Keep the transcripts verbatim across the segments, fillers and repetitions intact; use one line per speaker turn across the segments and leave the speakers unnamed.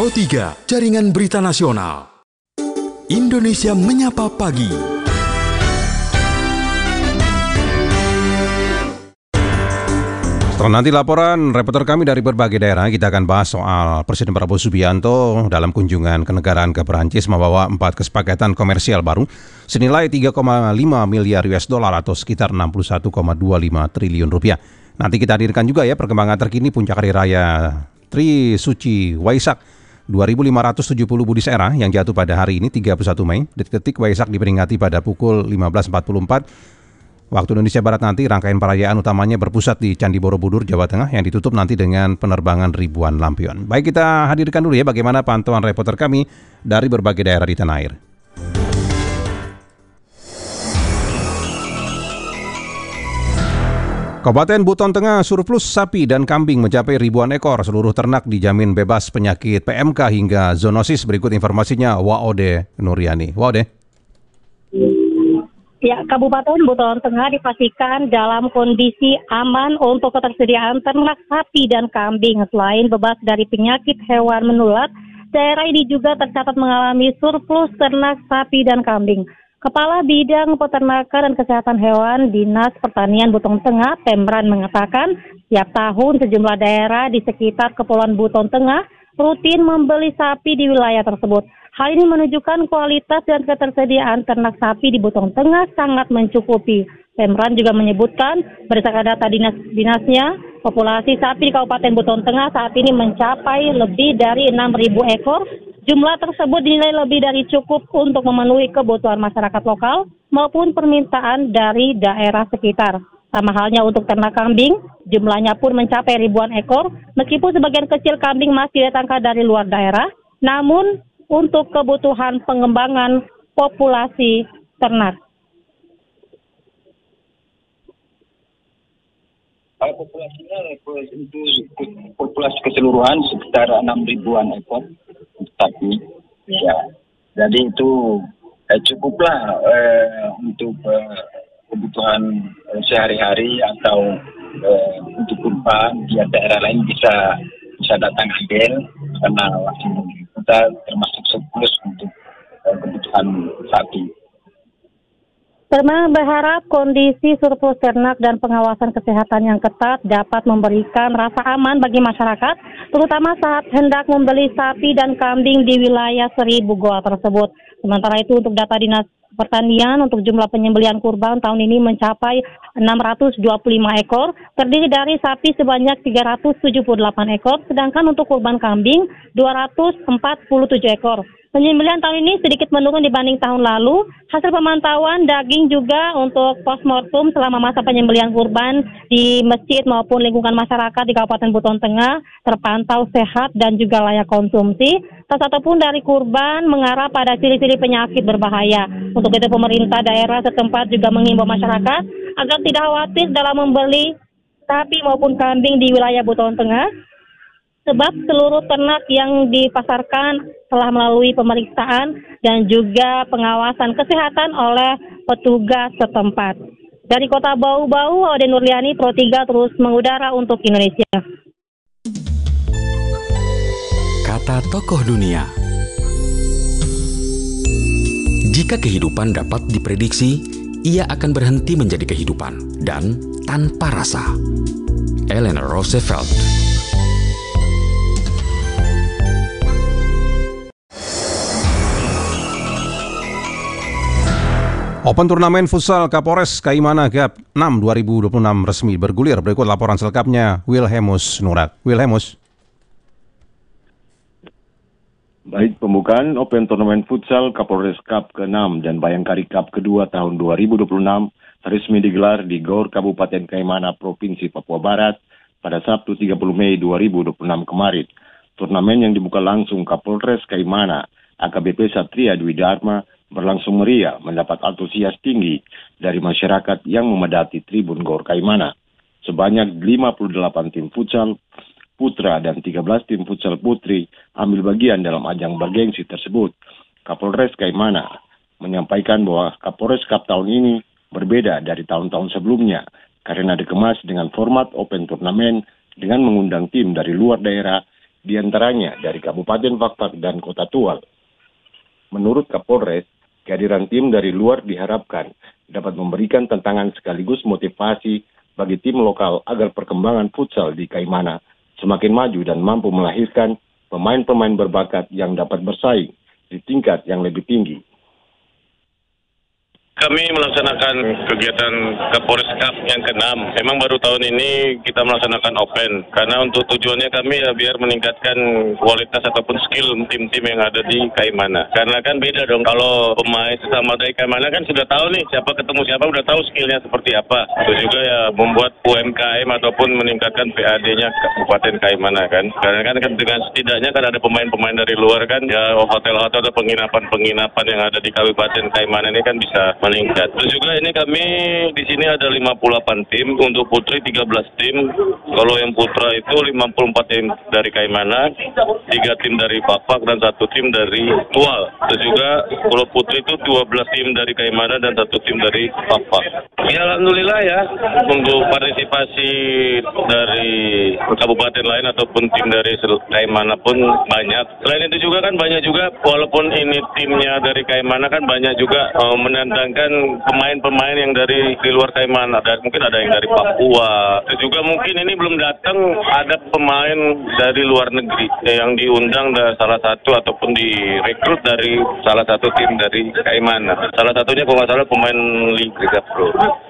Pro tiga, Jaringan Berita Nasional. Indonesia Menyapa Pagi.
Setelah nanti laporan reporter kami dari berbagai daerah, kita akan bahas soal Presiden Prabowo Subianto dalam kunjungan kenegaraan ke Perancis membawa empat kesepakatan komersial baru senilai tiga koma lima miliar U S dollar atau sekitar enam puluh satu koma dua lima triliun rupiah. Nanti kita hadirkan juga ya perkembangan terkini puncak hari raya Tri Suci Waisak dua ribu lima ratus tujuh puluh Buddhist Era yang jatuh pada hari ini tiga puluh satu Mei. Detik-detik Waisak diperingati pada pukul lima belas empat puluh empat waktu Indonesia Barat. Nanti rangkaian perayaan utamanya berpusat di Candi Borobudur, Jawa Tengah, yang ditutup nanti dengan penerbangan ribuan lampion. Baik, kita hadirkan dulu ya bagaimana pantauan reporter kami dari berbagai daerah di tanah air. Kabupaten Buton Tengah surplus sapi dan kambing mencapai ribuan ekor. Seluruh ternak dijamin bebas penyakit P M K hingga zoonosis. Berikut informasinya Waode Nuriani. Waode.
Ya, Kabupaten Buton Tengah dipastikan dalam kondisi aman untuk ketersediaan ternak sapi dan kambing. Selain bebas dari penyakit hewan menular, daerah ini juga tercatat mengalami surplus ternak sapi dan kambing. Kepala Bidang Peternakan dan Kesehatan Hewan Dinas Pertanian Buton Tengah, Pemran, mengatakan setiap tahun sejumlah daerah di sekitar Kepulauan Buton Tengah rutin membeli sapi di wilayah tersebut. Hal ini menunjukkan kualitas dan ketersediaan ternak sapi di Buton Tengah sangat mencukupi. Pemran juga menyebutkan berdasarkan data dinas dinasnya, populasi sapi di Kabupaten Buton Tengah saat ini mencapai lebih dari enam ribu ekor. Jumlah tersebut dinilai lebih dari cukup untuk memenuhi kebutuhan masyarakat lokal maupun permintaan dari daerah sekitar. Sama halnya untuk ternak kambing, jumlahnya pun mencapai ribuan ekor. Meskipun sebagian kecil kambing masih datangkan dari luar daerah, namun untuk kebutuhan pengembangan populasi ternak.
Populasinya untuk populasi keseluruhan sekitar enam ribuan ekor sapi. Ya, jadi itu eh, cukuplah eh, untuk eh, kebutuhan eh, sehari-hari atau eh, untuk kurban di daerah lain bisa bisa datang ambil karena waktu kita termasuk surplus untuk eh, kebutuhan sapi.
Pemran berharap kondisi surplus ternak dan pengawasan kesehatan yang ketat dapat memberikan rasa aman bagi masyarakat, terutama saat hendak membeli sapi dan kambing di wilayah Seribu Goa tersebut. Sementara itu untuk data Dinas Pertanian, untuk jumlah penyembelihan kurban tahun ini mencapai enam ratus dua puluh lima ekor, terdiri dari sapi sebanyak tiga ratus tujuh puluh delapan ekor, sedangkan untuk kurban kambing dua ratus empat puluh tujuh ekor. Penyembelihan tahun ini sedikit menurun dibanding tahun lalu. Hasil pemantauan daging juga untuk postmortem selama masa penyembelihan kurban di masjid maupun lingkungan masyarakat di Kabupaten Buton Tengah terpantau sehat dan juga layak konsumsi. Tak satu pun dari kurban mengarah pada ciri-ciri penyakit berbahaya. Untuk itu pemerintah daerah setempat juga mengimbau masyarakat agar tidak khawatir dalam membeli sapi maupun kambing di wilayah Buton Tengah. Sebab seluruh ternak yang dipasarkan telah melalui pemeriksaan dan juga pengawasan kesehatan oleh petugas setempat. Dari Kota Bau-Bau, Waode Nuriani, Pro tiga terus mengudara untuk Indonesia.
Kata tokoh dunia. Jika kehidupan dapat diprediksi, ia akan berhenti menjadi kehidupan dan tanpa rasa. Eleanor Roosevelt.
Open Turnamen Futsal Kapolres Kaimana Gap enam dua ribu dua puluh enam resmi bergulir. Berikut laporan selengkapnya Wilhelmus Nurak. Wilhelmus.
Baik, pembukaan Open Turnamen Futsal Kapolres Cup ke enam dan Bayangkari Cup kedua tahun dua ribu dua puluh enam resmi digelar di Gor Kabupaten Kaimana, Provinsi Papua Barat pada Sabtu tiga puluh Mei dua ribu dua puluh enam kemarin. Turnamen yang dibuka langsung Kapolres Kaimana, A K B P Satria Dwi Dharma, berlangsung meriah, mendapat antusias tinggi dari masyarakat yang memadati Tribun Gor Kaimana. Sebanyak lima puluh delapan tim futsal putra dan tiga belas tim futsal putri ambil bagian dalam ajang bergengsi tersebut. Kapolres Kaimana menyampaikan bahwa Kapolres Cup tahun ini berbeda dari tahun-tahun sebelumnya karena dikemas dengan format open turnamen dengan mengundang tim dari luar daerah diantaranya dari Kabupaten Fakfak dan Kota Tual. Menurut Kapolres, kehadiran tim dari luar diharapkan dapat memberikan tantangan sekaligus motivasi bagi tim lokal agar perkembangan futsal di Kaimana semakin maju dan mampu melahirkan pemain-pemain berbakat yang dapat bersaing di tingkat yang lebih tinggi.
Kami melaksanakan kegiatan Kapolres Cup yang keenam. Memang baru tahun ini kita melaksanakan open, karena untuk tujuannya kami ya biar meningkatkan kualitas ataupun skill tim-tim yang ada di Kaimana. Karena kan beda dong, kalau pemain sesama dari Kaimana kan sudah tahu nih siapa ketemu siapa, udah tahu skillnya seperti apa. Itu juga ya membuat U M K M ataupun meningkatkan P A D-nya Kabupaten Kaimana kan. Karena kan dengan setidaknya kan ada pemain-pemain dari luar kan, ya hotel-hotel atau penginapan-penginapan yang ada di Kabupaten Kaimana ini kan bisa meningkat. Terus juga ini kami di sini ada lima puluh delapan tim, untuk putri tiga belas tim. Kalau yang putra itu lima puluh empat tim dari Kaimana, tiga tim dari Fakfak dan satu tim dari Tual. Terus juga kalau putri itu dua belas tim dari Kaimana dan satu tim dari Fakfak. Ya alhamdulillah ya, untuk partisipasi dari kabupaten lain ataupun tim dari Kaimana pun banyak. Selain itu juga kan banyak juga, walaupun ini timnya dari Kaimana kan banyak juga uh, menantang kan pemain-pemain yang dari di luar Kaimana, ada mungkin ada yang dari Papua. Terus juga mungkin ini belum datang, ada pemain dari luar negeri yang diundang dari salah satu ataupun direkrut dari salah satu tim dari Kaimana. Salah satunya kalau nggak salah pemain Liga Pro.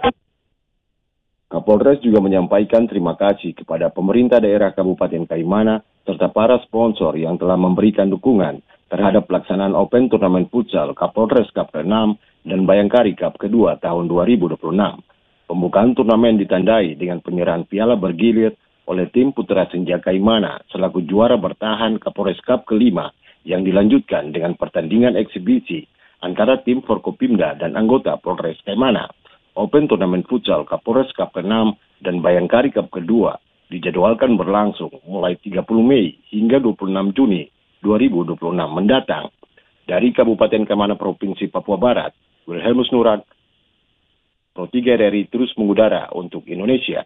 Kapolres juga menyampaikan terima kasih kepada pemerintah daerah Kabupaten Kaimana serta para sponsor yang telah memberikan dukungan terhadap pelaksanaan Open Turnamen Futsal Kapolres Cup keenam dan Bayangkari Cup kedua tahun dua ribu dua puluh enam. Pembukaan turnamen ditandai dengan penyerahan piala bergilir oleh tim Putra Senja Kaimana selaku juara bertahan Kapolres Cup kelima yang dilanjutkan dengan pertandingan eksibisi antara tim Forkopimda dan anggota Polres Kaimana. Open Turnamen Futsal Kapolres Cup keenam dan Bayangkari Cup kedua dijadwalkan berlangsung mulai tiga puluh Mei hingga dua puluh enam Juni dua ribu dua puluh enam mendatang. Dari Kabupaten Kaimana Provinsi Papua Barat, Wilhelmus Nurat, Pro tiga R R I terus mengudara untuk Indonesia.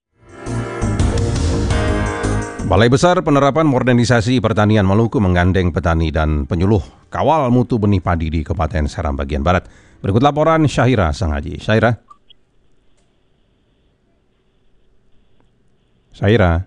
Balai Besar Penerapan Modernisasi Pertanian Maluku menggandeng petani dan penyuluh kawal mutu benih padi di Kabupaten Seram bagian Barat. Berikut laporan Syahira Sangaji. Syahira. Syahira.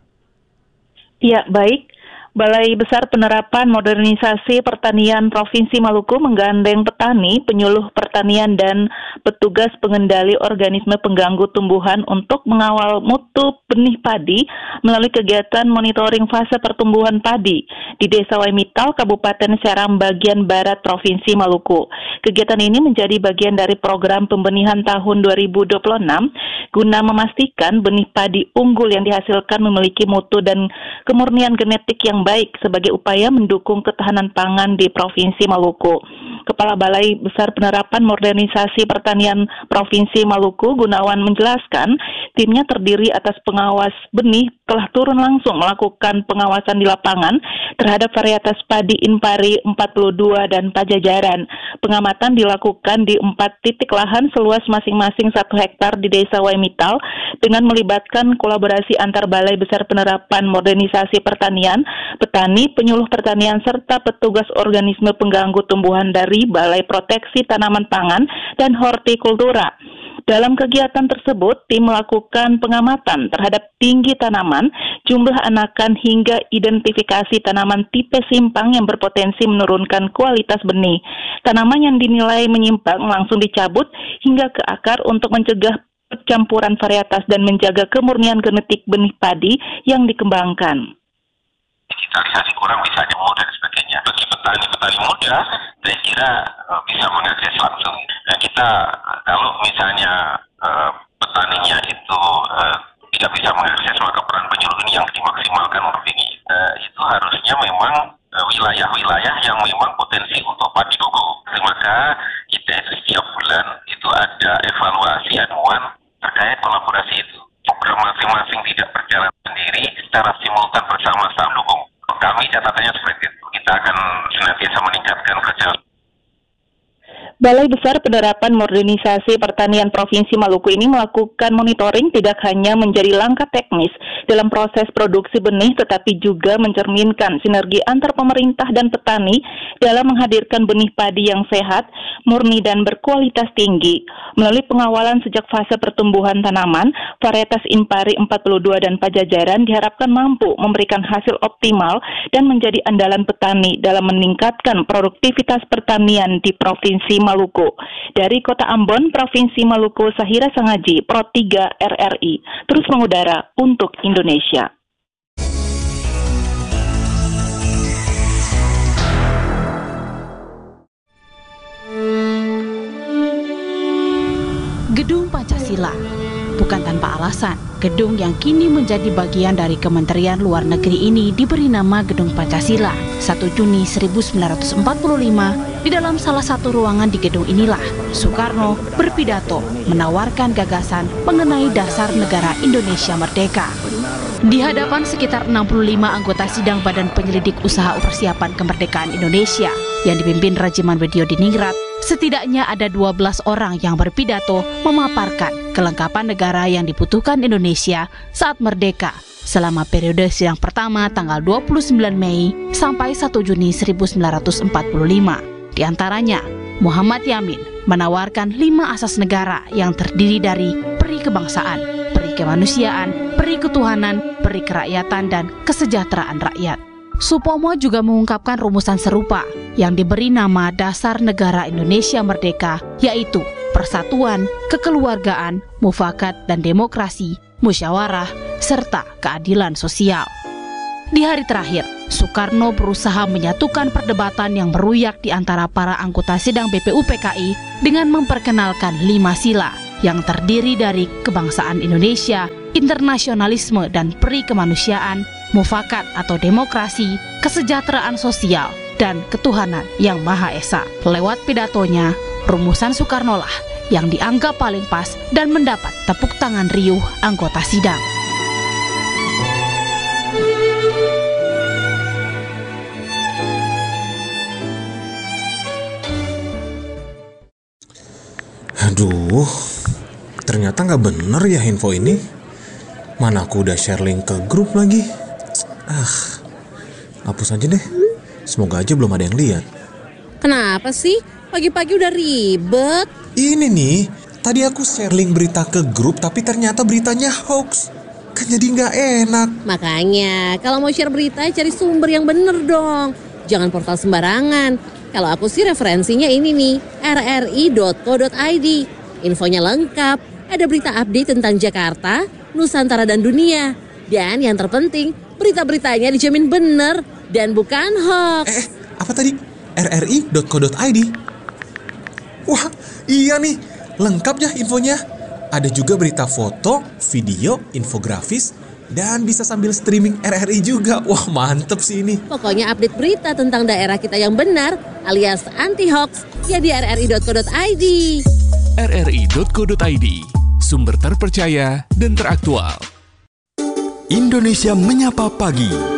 Ya, baik. Balai Besar Penerapan Modernisasi Pertanian Provinsi Maluku menggandeng petani, penyuluh pertanian, dan petugas pengendali organisme pengganggu tumbuhan untuk mengawal mutu benih padi melalui kegiatan monitoring fase pertumbuhan padi di Desa Waimital, Kabupaten Seram bagian Barat, Provinsi Maluku. Kegiatan ini menjadi bagian dari program pembenihan tahun dua ribu dua puluh enam guna memastikan benih padi unggul yang dihasilkan memiliki mutu dan kemurnian genetik yang baik sebagai upaya mendukung ketahanan pangan di Provinsi Maluku. Kepala Balai Besar Penerapan Modernisasi Pertanian Provinsi Maluku, Gunawan, menjelaskan timnya terdiri atas pengawas benih telah turun langsung melakukan pengawasan di lapangan terhadap varietas padi Impari empat puluh dua dan Pajajaran. Pengamatan dilakukan di empat titik lahan seluas masing-masing satu hektar di Desa Waimital dengan melibatkan kolaborasi antar Balai Besar Penerapan Modernisasi Pertanian, petani, penyuluh pertanian, serta petugas organisme pengganggu tumbuhan dari Balai Proteksi Tanaman Pangan dan Hortikultura. Dalam kegiatan tersebut, tim melakukan pengamatan terhadap tinggi tanaman, jumlah anakan hingga identifikasi tanaman tipe simpang yang berpotensi menurunkan kualitas benih. Tanaman yang dinilai menyimpang langsung dicabut hingga ke akar untuk mencegah percampuran varietas dan menjaga kemurnian genetik benih padi yang dikembangkan.
Digitalisasi kurang bisa jemur dan sebagainya. Bagi petani-petani muda, saya kira uh, bisa mengakses langsung. Nah, kita kalau misalnya uh, petaninya itu uh, tidak bisa mengakses, maka peran penyuluh ini yang dimaksimalkan untuk ini. Uh, itu harusnya memang uh, wilayah-wilayah yang memang potensi untuk padi duku. Maka kita itu setiap bulan itu ada evaluasi anuan terkait kolaborasi itu. Program masing-masing tidak berjalan sendiri, secara simultan bersama-sama dukung. Kami catatannya seperti itu. Kita akan senantiasa meningkatkan kerja.
Balai Besar Penerapan Modernisasi Pertanian Provinsi Maluku ini melakukan monitoring tidak hanya menjadi langkah teknis dalam proses produksi benih, tetapi juga mencerminkan sinergi antar pemerintah dan petani dalam menghadirkan benih padi yang sehat, murni dan berkualitas tinggi. Melalui pengawalan sejak fase pertumbuhan tanaman, varietas Impari empat puluh dua dan Pajajaran diharapkan mampu memberikan hasil optimal dan menjadi andalan petani dalam meningkatkan produktivitas pertanian di Provinsi Maluku. Dari Kota Ambon, Provinsi Maluku, Sahira Sangaji, Pro tiga R R I, terus mengudara untuk Indonesia.
Gedung Pancasila. Bukan tanpa alasan, gedung yang kini menjadi bagian dari Kementerian Luar Negeri ini diberi nama Gedung Pancasila. satu Juni seribu sembilan ratus empat puluh lima, di dalam salah satu ruangan di gedung inilah, Soekarno berpidato menawarkan gagasan mengenai dasar negara Indonesia merdeka. Di hadapan sekitar enam puluh lima anggota sidang Badan Penyelidik Usaha Persiapan Kemerdekaan Indonesia yang dipimpin Rajiman Widyodiningrat, setidaknya ada dua belas orang yang berpidato memaparkan kelengkapan negara yang dibutuhkan Indonesia saat merdeka selama periode sidang pertama tanggal dua puluh sembilan Mei sampai satu Juni seribu sembilan ratus empat puluh lima. Di antaranya, Muhammad Yamin menawarkan lima asas negara yang terdiri dari peri kebangsaan, peri kemanusiaan, peri ketuhanan, peri kerakyatan, dan kesejahteraan rakyat. Supomo juga mengungkapkan rumusan serupa yang diberi nama Dasar Negara Indonesia Merdeka, yaitu persatuan, kekeluargaan, mufakat dan demokrasi, musyawarah, serta keadilan sosial. Di hari terakhir, Soekarno berusaha menyatukan perdebatan yang meruyak di antara para anggota sidang B P U P K I dengan memperkenalkan lima sila yang terdiri dari kebangsaan Indonesia, internasionalisme dan peri kemanusiaan, mufakat atau demokrasi, kesejahteraan sosial, dan ketuhanan yang Maha Esa. Lewat pidatonya, rumusan Soekarno lah yang dianggap paling pas dan mendapat tepuk tangan riuh anggota sidang.
Aduh, ternyata nggak bener ya info ini. Mana aku udah share link ke grup lagi. Ah, hapus aja deh. Semoga aja belum ada yang lihat.
Kenapa sih? Pagi-pagi udah ribet.
Ini nih, tadi aku share link berita ke grup tapi ternyata beritanya hoax. Kan jadi nggak enak.
Makanya, kalau mau share berita cari sumber yang bener dong. Jangan portal sembarangan. Kalau aku sih referensinya ini nih, r r i dot co dot i d. Infonya lengkap, ada berita update tentang Jakarta, Nusantara dan dunia. Dan yang terpenting, berita-beritanya dijamin bener dan bukan hoax.
Eh, apa tadi? r r i dot co dot i d. Wah, iya nih, lengkap ya infonya. Ada juga berita foto, video, infografis, dan bisa sambil streaming R R I juga. Wah, mantep sih ini.
Pokoknya update berita tentang daerah kita yang benar alias anti-hoax ya di r r i dot co dot i d.
r r i dot co dot i d, sumber terpercaya dan teraktual.
Indonesia Menyapa Pagi.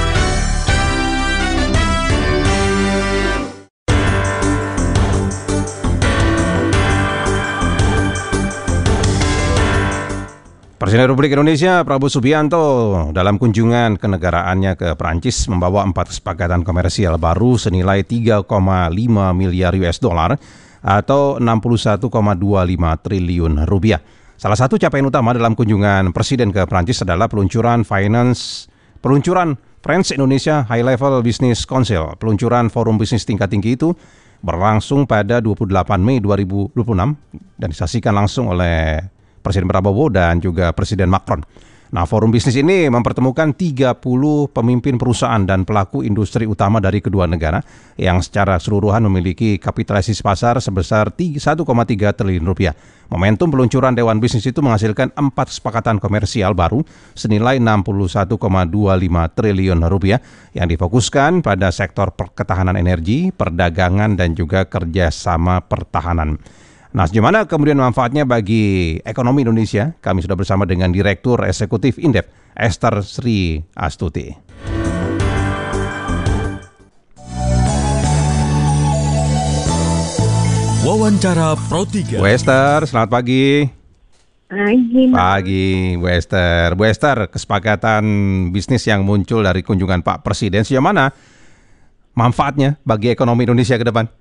Presiden Republik Indonesia Prabowo Subianto dalam kunjungan kenegaraannya ke Prancis membawa empat kesepakatan komersial baru senilai tiga koma lima miliar U S dollar atau enam puluh satu koma dua lima triliun rupiah. Salah satu capaian utama dalam kunjungan Presiden ke Prancis adalah peluncuran finance peluncuran French Indonesia High Level Business Council. Peluncuran forum bisnis tingkat tinggi itu berlangsung pada dua puluh delapan Mei dua ribu dua puluh enam dan disaksikan langsung oleh Presiden Prabowo dan juga Presiden Macron. Nah, forum bisnis ini mempertemukan tiga puluh pemimpin perusahaan dan pelaku industri utama dari kedua negara yang secara keseluruhan memiliki kapitalisasi pasar sebesar satu koma tiga triliun rupiah. Momentum peluncuran Dewan Bisnis itu menghasilkan empat kesepakatan komersial baru senilai enam puluh satu koma dua lima triliun rupiah yang difokuskan pada sektor ketahanan energi, perdagangan, dan juga kerjasama pertahanan. Nah, gimana kemudian manfaatnya bagi ekonomi Indonesia? Kami sudah bersama dengan Direktur Eksekutif Indef, Esther Sri Astuti.
Wawancara Pro tiga.
Bu Esther, selamat pagi.
Pagi, Mas.
Pagi, Bu Esther. Bu Esther, kesepakatan bisnis yang muncul dari kunjungan Pak Presiden, sejauh mana manfaatnya bagi ekonomi Indonesia ke depan?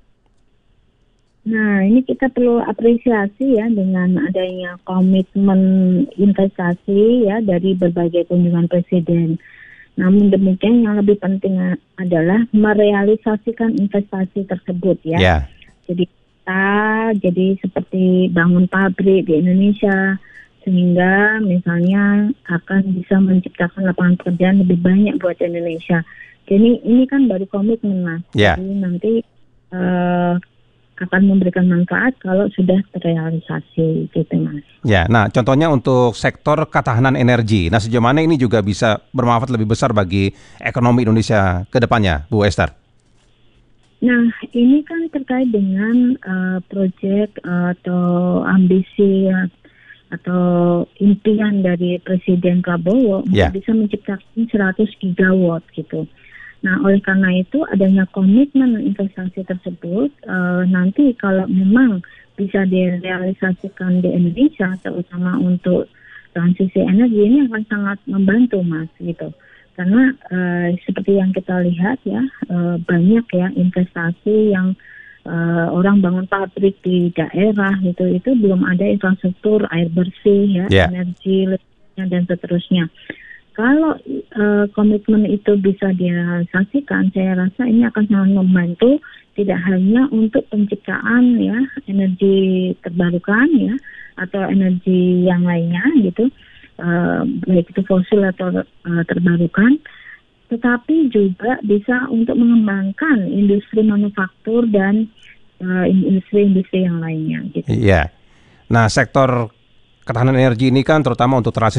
Nah, ini kita perlu apresiasi ya dengan adanya komitmen investasi ya dari berbagai kunjungan Presiden. Namun demikian yang lebih penting adalah merealisasikan investasi tersebut ya.
Yeah.
Jadi kita jadi seperti bangun pabrik di Indonesia sehingga misalnya akan bisa menciptakan lapangan pekerjaan lebih banyak buat Indonesia. Jadi ini kan baru komitmen, Mas.
Yeah.
Jadi nanti uh, akan memberikan manfaat kalau sudah terrealisasi gitu, Mas.
Ya, nah contohnya untuk sektor ketahanan energi. Nah sejauh mana ini juga bisa bermanfaat lebih besar bagi ekonomi Indonesia ke depannya, Bu Esther?
Nah ini kan terkait dengan uh, proyek uh, atau ambisi uh, atau impian dari Presiden Prabowo
yeah.
untuk bisa menciptakan seratus gigawatt gitu. Nah, oleh karena itu adanya komitmen investasi tersebut uh, nanti kalau memang bisa direalisasikan di Indonesia, terutama untuk transisi energi, ini akan sangat membantu, Mas, gitu. Karena uh, seperti yang kita lihat ya, uh, banyak ya investasi yang uh, orang bangun pabrik di daerah gitu, itu belum ada infrastruktur air bersih ya, yeah. energi dan seterusnya. Kalau uh, komitmen itu bisa direalisasikan, saya rasa ini akan sangat membantu tidak hanya untuk penciptaan ya energi terbarukan ya atau energi yang lainnya gitu, uh, baik itu fosil atau uh, terbarukan, tetapi juga bisa untuk mengembangkan industri manufaktur dan uh, industri-industri yang lainnya gitu.
Iya. Nah, sektor ketahanan energi ini kan terutama untuk transisi